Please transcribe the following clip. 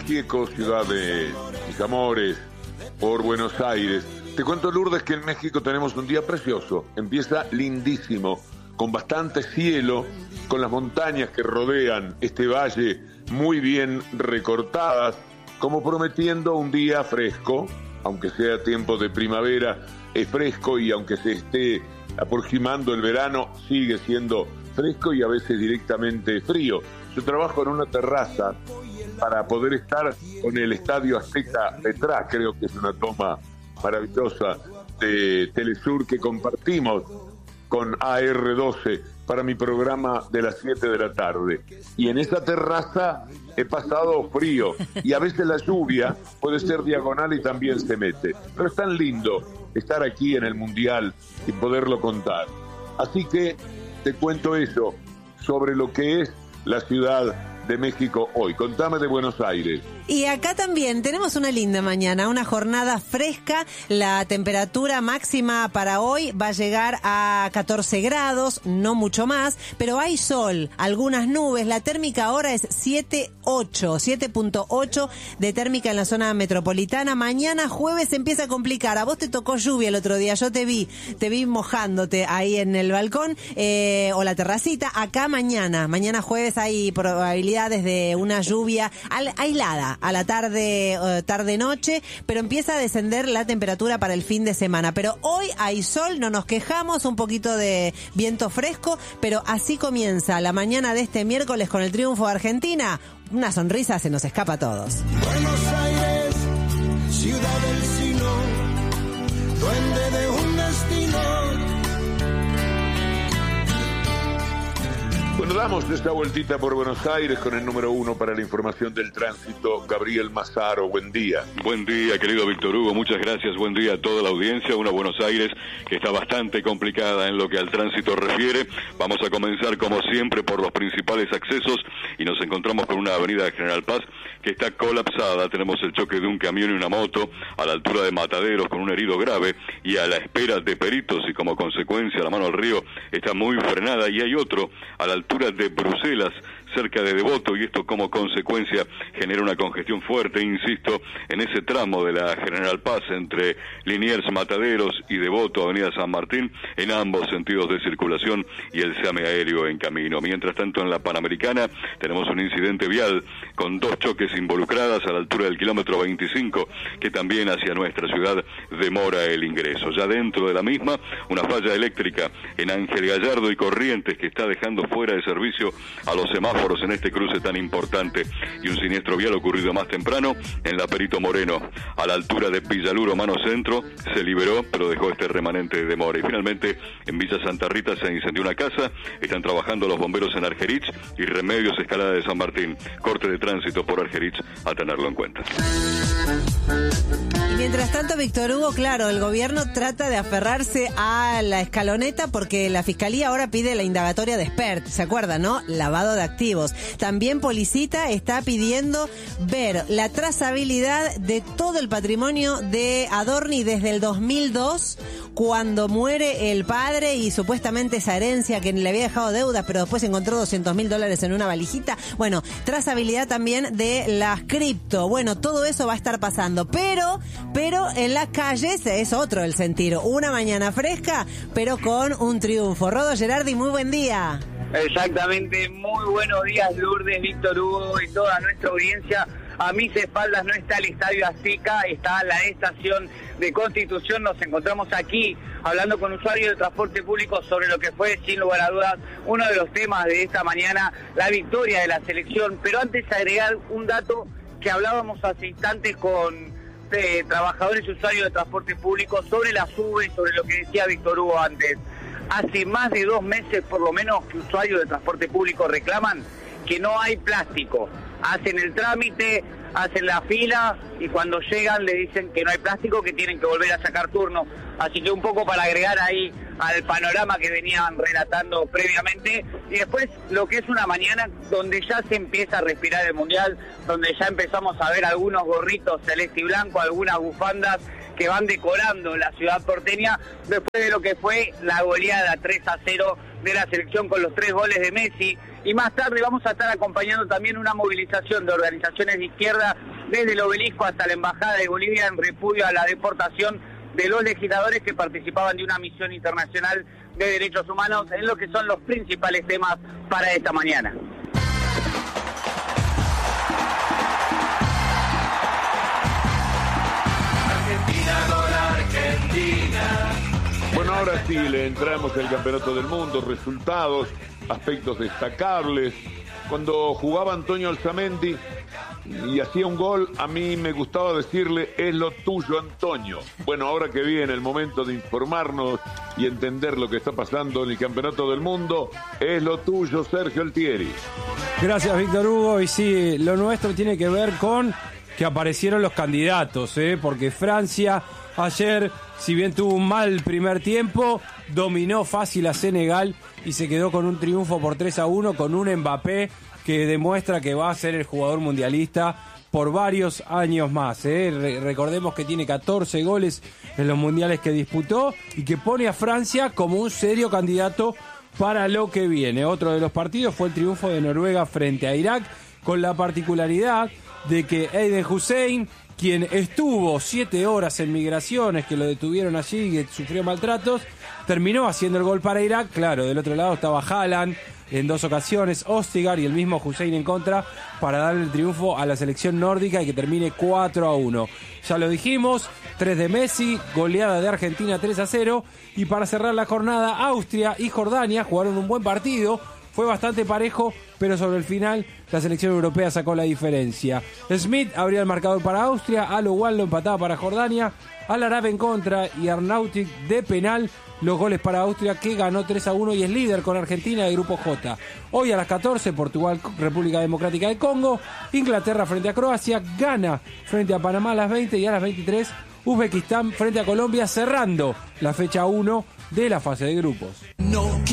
Gieco, ciudad de mis amores, por Buenos Aires. Te cuento, Lourdes, que en México tenemos un día precioso. Empieza lindísimo, con bastante cielo, con las montañas que rodean este valle muy bien recortadas, como prometiendo un día fresco, aunque sea tiempo de primavera, es fresco, y aunque se esté aproximando el verano, sigue siendo fresco y a veces directamente frío. Yo trabajo en una terraza para poder estar con el Estadio Azteca detrás. Creo que es una toma maravillosa de Telesur que compartimos con AR12 para mi programa de las 7 de la tarde. Y en esa terraza he pasado frío, y a veces la lluvia puede ser diagonal y también se mete. Pero es tan lindo estar aquí en el Mundial y poderlo contar. Así que te cuento eso sobre lo que es la Ciudad de México hoy. Contame de Buenos Aires. Y acá también tenemos una linda mañana, una jornada fresca. La temperatura máxima para hoy va a llegar a 14 grados, no mucho más, pero hay sol, algunas nubes. La térmica ahora es 7.8 de térmica en la zona metropolitana. Mañana jueves se empieza a complicar. A vos te tocó lluvia el otro día, yo te vi mojándote ahí en el balcón o la terracita. Acá mañana jueves hay probabilidades de una lluvia aislada a la tarde-noche, pero empieza a descender la temperatura para el fin de semana. Pero hoy hay sol, no nos quejamos, un poquito de viento fresco, pero así comienza la mañana de este miércoles con el triunfo de Argentina. Una sonrisa se nos escapa a todos. Buenos Aires, ciudad del sino, duende de un destino. Bueno, damos esta vueltita por Buenos Aires con el número 1 para la información del tránsito, Gabriel Mazaro. Buen día. Buen día, querido Víctor Hugo, muchas gracias. Buen día a toda la audiencia. Una Buenos Aires que está bastante complicada en lo que al tránsito refiere. Vamos a comenzar, como siempre, por los principales accesos, y nos encontramos con una avenida de General Paz que está colapsada. Tenemos el choque de un camión y una moto a la altura de Mataderos con un herido grave, y a la espera de peritos, y como consecuencia la mano al río está muy frenada, y hay otro a la altura de Bruselas, cerca de Devoto, y esto como consecuencia genera una congestión fuerte, insisto, en ese tramo de la General Paz entre Liniers, Mataderos y Devoto, Avenida San Martín, en ambos sentidos de circulación, y el SAME aéreo en camino. Mientras tanto, en la Panamericana tenemos un incidente vial con 2 choques involucradas a la altura del kilómetro 25, que también hacia nuestra ciudad demora el ingreso. Ya dentro de la misma, una falla eléctrica en Ángel Gallardo y Corrientes que está dejando fuera de servicio a los semáforos en este cruce tan importante, y un siniestro vial ocurrido más temprano en la Perito Moreno, a la altura de Villaluro, mano centro, se liberó, pero dejó este remanente de demora. Y finalmente, en Villa Santa Rita se incendió una casa, están trabajando los bomberos en Argerich, y Remedios, Escalada de San Martín, corte de tránsito por Argerich, a tenerlo en cuenta. Y mientras tanto, Víctor Hugo, claro, el gobierno trata de aferrarse a la escaloneta porque la Fiscalía ahora pide la indagatoria de Spert, ¿se acuerdan, no? Lavado de activos. También Policita está pidiendo ver la trazabilidad de todo el patrimonio de Adorni desde el 2002, cuando muere el padre, y supuestamente esa herencia que le había dejado deudas, pero después encontró $200.000 en una valijita. Bueno, trazabilidad también de las cripto. Bueno, todo eso va a estar pasando, pero en las calles es otro el sentir. Una mañana fresca, pero con un triunfo. Rodo Gerardi, muy buen día. Exactamente, muy buenos días, Lourdes, Víctor Hugo y toda nuestra audiencia. A mis espaldas no está el Estadio Azteca, está la estación de Constitución. Nos encontramos aquí hablando con usuarios de transporte público sobre lo que fue, sin lugar a dudas, uno de los temas de esta mañana, la victoria de la selección. Pero antes agregar un dato que hablábamos hace instantes con trabajadores y usuarios de transporte público sobre la SUBE, sobre lo que decía Víctor Hugo antes. Hace más de 2 meses, por lo menos, que usuarios de transporte público reclaman que no hay plástico. Hacen el trámite, hacen la fila, y cuando llegan le dicen que no hay plástico, que tienen que volver a sacar turno. Así que un poco para agregar ahí al panorama que venían relatando previamente. Y después lo que es una mañana donde ya se empieza a respirar el Mundial, donde ya empezamos a ver algunos gorritos celeste y blanco, algunas bufandas que van decorando la ciudad porteña después de lo que fue la goleada 3-0 de la selección con los 3 goles de Messi. Y más tarde vamos a estar acompañando también una movilización de organizaciones de izquierda desde el obelisco hasta la Embajada de Bolivia en repudio a la deportación de los legisladores que participaban de una misión internacional de derechos humanos, en lo que son los principales temas para esta mañana. Bueno, ahora sí, le entramos al Campeonato del Mundo, resultados, aspectos destacables. Cuando jugaba Antonio Alzamendi y hacía un gol, a mí me gustaba decirle, es lo tuyo, Antonio. Bueno, ahora que viene el momento de informarnos y entender lo que está pasando en el Campeonato del Mundo, es lo tuyo, Sergio Altieri. Gracias, Víctor Hugo. Y sí, lo nuestro tiene que ver con que aparecieron los candidatos, porque Francia ayer, si bien tuvo un mal primer tiempo, dominó fácil a Senegal y se quedó con un triunfo por 3-1 con un Mbappé que demuestra que va a ser el jugador mundialista por varios años más. Recordemos que tiene 14 goles en los mundiales que disputó y que pone a Francia como un serio candidato para lo que viene. Otro de los partidos fue el triunfo de Noruega frente a Irak, con la particularidad de que Aiden Hussein, quien estuvo 7 horas en migraciones, que lo detuvieron allí y que sufrió maltratos, terminó haciendo el gol para Irak. Claro, del otro lado estaba Haaland en 2 ocasiones, Ostigar y el mismo Hussein en contra, para darle el triunfo a la selección nórdica y que termine 4-1. Ya lo dijimos, 3 de Messi, goleada de Argentina 3-0, y para cerrar la jornada, Austria y Jordania jugaron un buen partido. Fue bastante parejo, pero sobre el final la selección europea sacó la diferencia. Smith abría el marcador para Austria, Alowan lo empataba para Jordania, Al-Arab en contra y Arnautic de penal los goles para Austria, que ganó 3-1 y es líder con Argentina de Grupo J. Hoy a las 14, Portugal, República Democrática de Congo, Inglaterra frente a Croacia, Ghana frente a Panamá a las 20 y a las 23, Uzbekistán frente a Colombia, cerrando la fecha 1 de la fase de grupos. No